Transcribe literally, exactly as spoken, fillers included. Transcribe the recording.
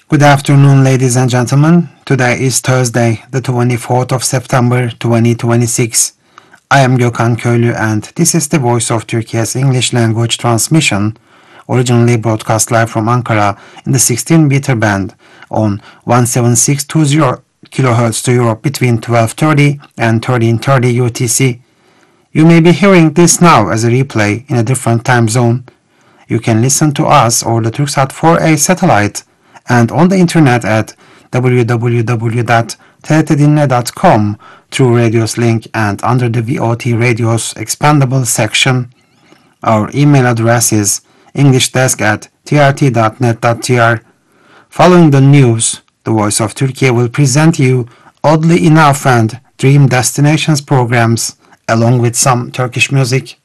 Good afternoon, ladies and gentlemen. Today is Thursday, the twenty-fourth of September twenty twenty-six. I am Gökhan Köylü and this is the Voice of Turkey's English language transmission, originally broadcast live from Ankara in the sixteen meter band on seventeen thousand six hundred twenty kilohertz to Europe between twelve thirty and thirteen thirty U T C. You may be hearing this now as a replay in a different time zone. You can listen to us over the Turksat four A satellite and on the internet at w w w dot t r t dinle dot com through Radios link and under the V O T Radios expandable section. Our email address is englishdesk at t r t dot net dot t r. Following the news, the Voice of Turkey will present you Oddly Enough and Dream Destinations programs along with some Turkish music.